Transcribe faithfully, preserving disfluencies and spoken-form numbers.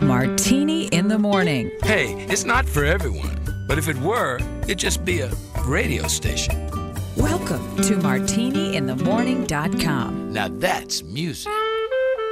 Martini in the Morning. Hey, it's not for everyone, but if it were, it'd just be a radio station. Welcome to martini in the morning dot com. Now that's music.